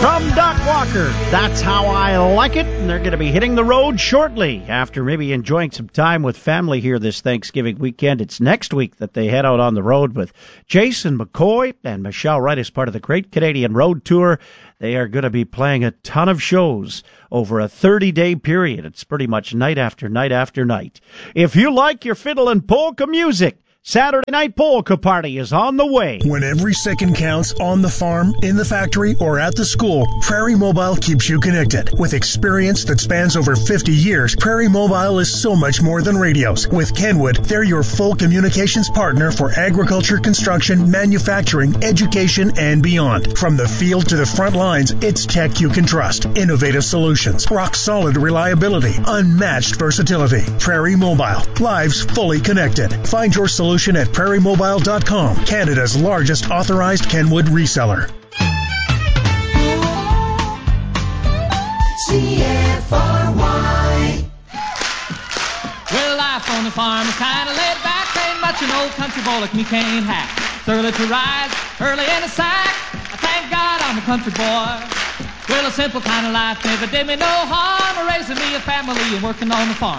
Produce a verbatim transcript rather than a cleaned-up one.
From Doc Walker, That's How I Like It. And they're going to be hitting the road shortly after maybe enjoying some time with family here this Thanksgiving weekend. It's next week that they head out on the road with Jason McCoy and Michelle Wright as part of the Great Canadian Road Tour. They are going to be playing a ton of shows over a thirty-day period. It's pretty much night after night after night. If you like your fiddle and polka music, Saturday Night Polka Party is on the way. When every second counts on the farm, in the factory, or at the school, Prairie Mobile keeps you connected. With experience that spans over fifty years, Prairie Mobile is so much more than radios. With Kenwood, they're your full communications partner for agriculture, construction, manufacturing, education, and beyond. From the field to the front lines, it's tech you can trust. Innovative solutions, rock-solid reliability, unmatched versatility. Prairie Mobile, lives fully connected. Find your solution at prairie mobile dot com, Canada's largest authorized Kenwood reseller. C F R Y. Well, life on the farm is kind of laid back. Ain't much an old country boy like me can't hack. It's early to rise, early in the sack. I thank God I'm a country boy. Well, a simple kind of life never did me no harm. Raising me a family and working on the farm.